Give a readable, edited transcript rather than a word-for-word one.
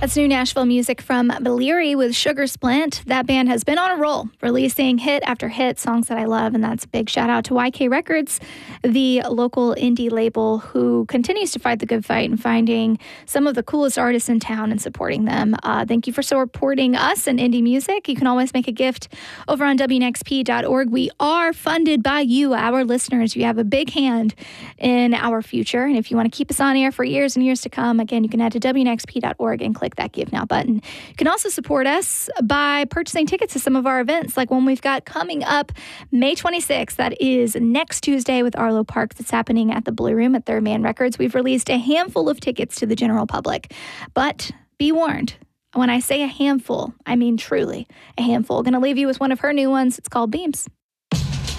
That's new Nashville music from Belliri with Sugar Splint. That band has been on a roll, releasing hit after hit, songs that I love, and that's a big shout out to YK Records, the local indie label who continues to fight the good fight and finding some of the coolest artists in town and supporting them. Thank you for supporting us and indie music. You can always make a gift over on WNXP.org. We are funded by you, our listeners. You have a big hand in our future, and if you want to keep us on air for years and years to come, again, you can head to WNXP.org and click that Give Now button. You can also support us by purchasing tickets to some of our events, like one we've got coming up May 26th. That is next Tuesday with Arlo Parks. It's happening at the Blue Room at Third Man Records. We've released a handful of tickets to the general public, but be warned. When I say a handful, I mean truly a handful. Going to leave you with one of her new ones. It's called Beams.